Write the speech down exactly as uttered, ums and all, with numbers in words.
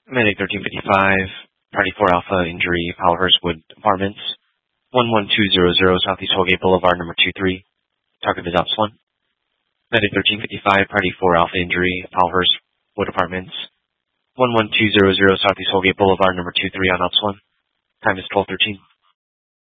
Medic thirteen fifty-five, Party four Alpha Injury, Powellhurst Wood Apartments, one one two zero zero Southeast Holgate Boulevard, number two three. Target is Ops one. Medic thirteen fifty-five, Party four Alpha Injury, Powellhurst Wood Apartments, one one two zero zero Southeast Holgate Boulevard, number two three on Ops one. Time is twelve thirteen.